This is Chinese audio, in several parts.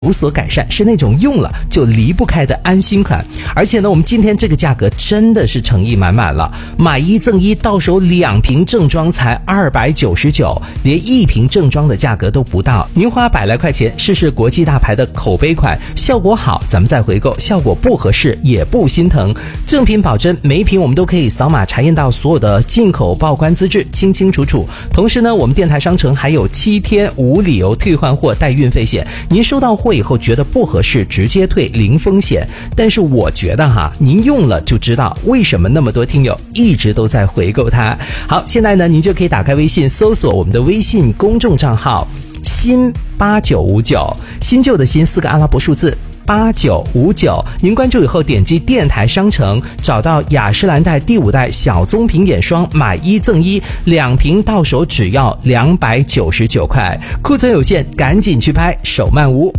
有所改善，是那种用了就离不开的安心款。而且呢，我们今天这个价格真的是诚意满满了，买一赠一，到手2瓶正装才299，连1瓶正装的价格都不到。您花100来块钱试试国际大牌的口碑款，效果好咱们再回购，效果不合适也不心疼。正品保真，每一瓶我们都可以扫码查验到所有的进口报关资质，清清楚楚。同时呢，我们电台商城还有7天无理由退换货带运费险，您收到货以后觉得不合适直接退，零风险。但是我觉得您用了就知道为什么那么多听友一直都在回购它。好，现在呢您就可以打开微信搜索我们的微信公众账号新8959，新旧的新4个阿拉伯数字8959，您关注以后点击电台商城，找到雅诗兰黛第5代小棕瓶眼霜，买1赠1，2瓶到手只要299块，库存有限，赶紧去拍，手慢无。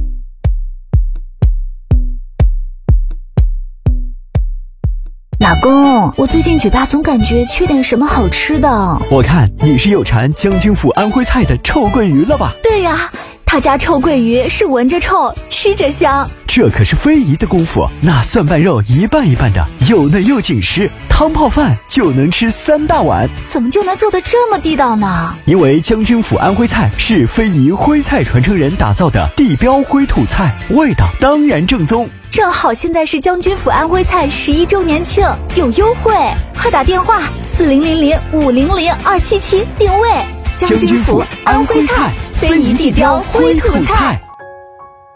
老公，我最近嘴巴总感觉缺点什么好吃的。 我看你是有馋将军府安徽菜的臭鳜鱼了吧？ 对呀，他家臭鳜鱼是闻着臭，吃着香。 这可是非遗的功夫，那蒜瓣肉一半一半的，又嫩又紧实，汤泡饭就能吃3大碗。 怎么就能做得这么地道呢？ 因为将军府安徽菜是非遗徽菜传承人打造的地标徽土菜，味道当然正宗。 正好现在是将军府安徽菜11周年庆，有优惠，快打电话4000500277定位。 将军府安徽菜，非遗地标徽土菜。